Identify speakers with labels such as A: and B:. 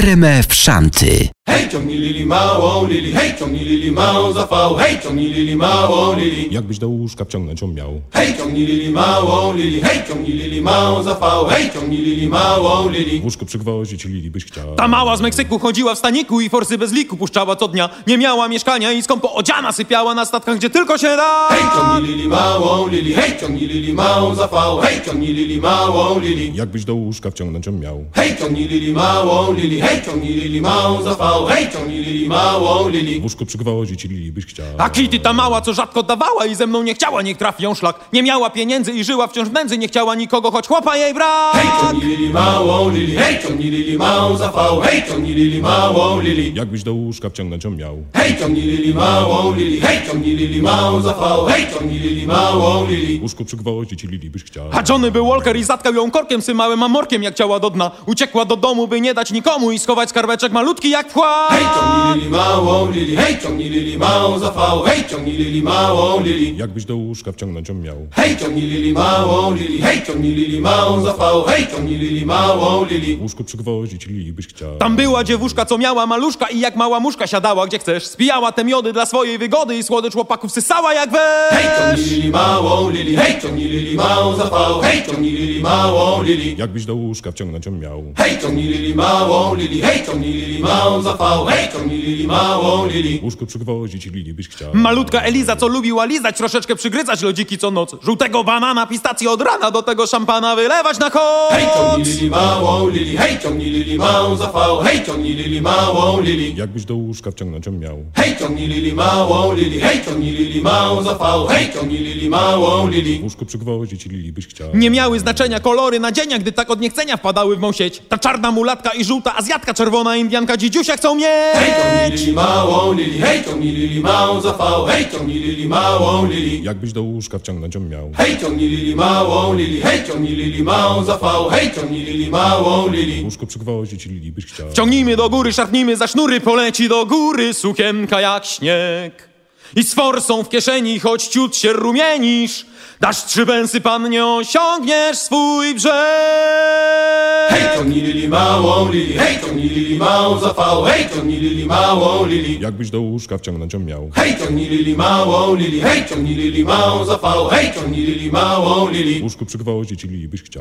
A: RMF Szanty.
B: Hej, ciągnij Lili małą Lili, hej, ciągnij Lili małą za fał, hej, ciągnij Lili małą Lili.
C: Jakbyś do łóżka wciągnąć ją miał.
B: Hej, ciągnij Lili małą Lili, hej, ciągnij Lili małą za fał, hej, ciągnij Lili małą Lili.
C: W łóżku przygwoździć Lili byś chciał.
D: Ta mała z Meksyku chodziła w staniku i forsy bez liku puszczała co dnia. Nie miała mieszkania i skąpo odziana sypiała na statkach, gdzie tylko się da.
B: Hej, ciągnij Lili małą Lili, hej, ciągnij Lili małą za fał, hej, ciągnij Lili małą Lili.
C: Jakbyś do łóżka wciągnąć ją miał.
B: Hej, ciągnij Lili małą Lili, hej, ciągnij Lili małą za fał, hej, ciągnij Lili małą Lili.
C: W łóżku przygwoździć Lili byś chciał.
D: A Kitty ta mała, co rzadko dawała i ze mną nie chciała, niech trafi ją szlak. Nie miała pieniędzy i żyła wciąż w nędzy, nie chciała nikogo, choć chłopa jej brak.
B: Hej, ciągnij Lili małą Lili, hej, ciągnij Lili małą za fał, hej, ciągnij Lili małą Lili.
C: Jakbyś do łóżka wciągnąć ją miał.
B: Hej, ciągnij Lili małą Lili, hej, ciągnij Lili małą za fał, hej, ciągnij Lili małą Lili.
C: W łóżku przygwoździć Lili byś chciał.
D: A Johnny był Walker i zatkał ją korkiem symałym amorkiem, jak ciała do dna. Uciekła do domu, by nie dać nikomu i schować skarbeczek malutki jak wkład.
B: Hej, ciągnij Lili małą Lili, hej, ciągnij Lili małą za fał, hej, ciągnij Lili małą Lili.
C: Jakbyś do łóżka wciągnąć ją miał.
B: Hej, ciągnij Lili małą Lili, hej, ciągnij Lili małą za fał, hej, ciągnij Lili małą Lili.
C: W łóżku przygwoździć Lili byś chciał.
D: Tam była dziewuszka, co miała maluszka i jak mała muszka siadała gdzie chcesz. Spijała te miody dla swojej wygody i słodycz chłopaków sysała jak
B: Hej, ciągnij
D: wesz.
B: Lili małą Lili, hej, ciągnij Lili małą za fał, hej, ciągnij Lili małą Lili.
C: Jakbyś do łóżka wciągnąć ją miał.
B: Hej, ciągnij Lili małą Lili, hej, ciągnij Lili małą za fał, hej, ciągnij Lili małą Lili.
C: W łóżku przygwoździć Lili byś chciał.
D: Malutka Eliza, co lubiła lizać, troszeczkę przygryzać lodziki co noc. Żółtego banana, pistację od rana, do tego szampana wylewać na koc.
B: Hej, ciągnij Lili małą Lili, hej, ciągnij Lili małą za fał, hej, ciągnij Lili małą Lili.
C: Jakbyś do łóżka wciągnąć ją miał.
B: Hej, ciągnij Lili małą Lili, hej, ciągnij Lili małą za fał, hej, ciągnij Lili małą Lili.
C: W łóżku przygwoździć Lili byś chciał.
D: Nie miały znaczenia kolory nadzienia, gdy tak od niechcenia wpadały w mą sieć. Ta czarna mulatka i żółta Azjatka, czerwona Indianka, dzidziusia chcą
B: Hej, ciągnij
D: mieć.
B: Lili małą Lili, hej, ciągnij Lili małą za fał, hej, ciągnij Lili małą Lili.
C: Jakbyś do łóżka wciągnąć ją miał.
B: Hej, ciągnij Lili małą Lili, hej, ciągnij Lili małą za fał, hej, ciągnij Lili małą
C: W
B: Lili.
C: łóżku przygwoździć Lili byś chciał.
D: Ciągnijmy do góry, szarpnijmy za sznury, poleci do góry sukienka jak śnieg. I z forsą w kieszeni, choć ciut się rumienisz, dasz 3 pensy, pan, nie osiągniesz swój brzeg.
B: Hej, ciągnij Lili małą Lili, hej, ciągnij Lili małą za fał, hej, ciągnij Lili małą Lili.
C: Jakbyś do łóżka wciągnąć ją miał.
B: Hej, ciągnij Lili małą Lili, hej, ciągnij Lili małą za fał, hej, ciągnij Lili małą
C: W
B: Lili.
C: łóżku przygwoździć Lili byś chciał.